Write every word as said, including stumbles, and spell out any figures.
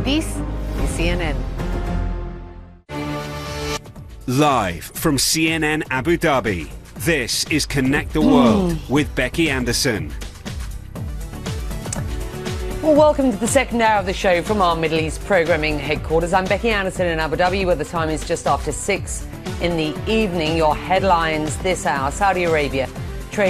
This is C N N. Live from C N N Abu Dhabi, this is Connect the World with Becky Anderson. Well, welcome to the second hour of the show from our Middle East programming headquarters. I'm Becky Anderson in Abu Dhabi, where the time is just after six in the evening. Your headlines this hour: Saudi Arabia